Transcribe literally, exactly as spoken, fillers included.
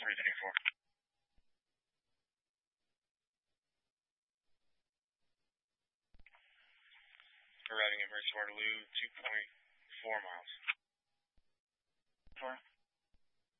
three twenty-four. Arriving at Mercy Waterloo, two point four miles.